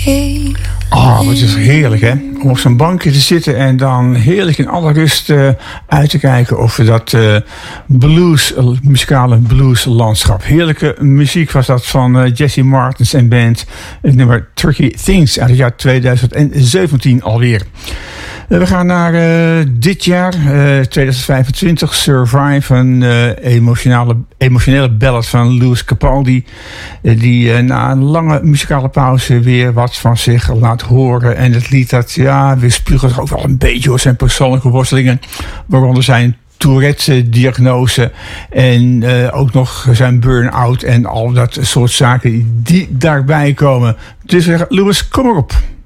Oh, wat is heerlijk, hè? Om op zo'n bankje te zitten en dan heerlijk in alle rust uit te kijken over dat muzikale blueslandschap. Heerlijke muziek was dat van Jesse Martins en band. Het nummer Tricky Things uit het jaar 2017 alweer. We gaan naar dit jaar, 2025, Survive, een emotionele ballad van Lewis Capaldi. Die na een lange muzikale pauze weer wat van zich laat horen. En het lied dat, weerspiegelt ook wel een beetje door zijn persoonlijke worstelingen. Waaronder zijn Tourette-diagnose en ook nog zijn burn-out en al dat soort zaken die daarbij komen. Dus Lewis, kom maar op.